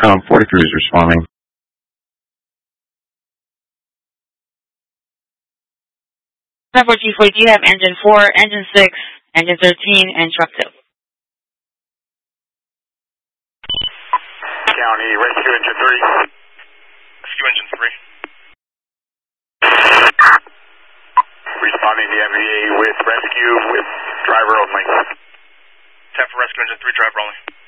40 crews responding. 10-4, do you have engine 4, engine 6, engine 13, and truck 2? County, rescue engine 3. Rescue engine 3. Responding to MVA with rescue with driver only. 10 for rescue engine 3, driver only.